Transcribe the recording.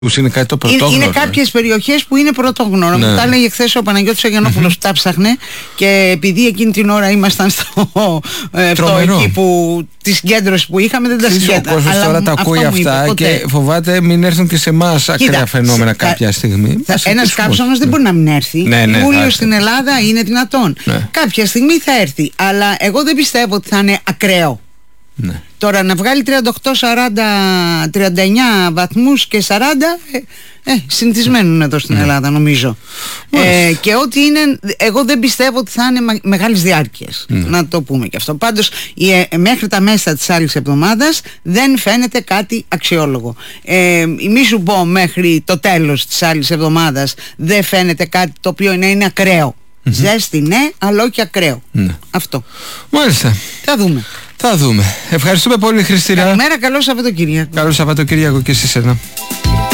Είναι κάτι το πρωτόγνωρο. Είναι κάποιες περιοχές που είναι πρωτόγνωρο. Ναι. Τα έλεγε χθες ο Παναγιώτης Αγιανόπουλος που τα ψάχνε, και επειδή εκείνη την ώρα ήμασταν στο εκεί που τη συγκέντρωση που είχαμε, δεν τα συγκέντρωσα. Ο κόσμος τώρα τα ακούει αυτά και φοβάται μην έρθουν και σε εμάς ακραία φαινόμενα κάποια στιγμή. Ένας κάψονος δεν μπορεί να μην έρθει. Ιούλιο στην Ελλάδα είναι δυνατόν. Κάποια στιγμή θα έρθει. Αλλά εγώ δεν πιστεύω ότι θα είναι ακραίο. Ναι. Τώρα να βγάλει 38, 40, 39 βαθμούς και 40 συνηθισμένουν εδώ στην Ελλάδα, νομίζω. Και ό,τι είναι, εγώ δεν πιστεύω ότι θα είναι μεγάλης διάρκειας, να το πούμε και αυτό. Πάντως μέχρι τα μέσα της άλλης εβδομάδας δεν φαίνεται κάτι αξιόλογο. Μη σου πω μέχρι το τέλος της άλλης εβδομάδας δεν φαίνεται κάτι το οποίο να είναι ακραίο. Ζέστη ναι, αλλά όχι ακραίο. Αυτό. Μάλιστα. Θα δούμε. Ευχαριστούμε πολύ, Χριστίνα. Καλημέρα, καλό Σαββατοκύριακο. Καλό Σαββατοκύριακο και σε σένα.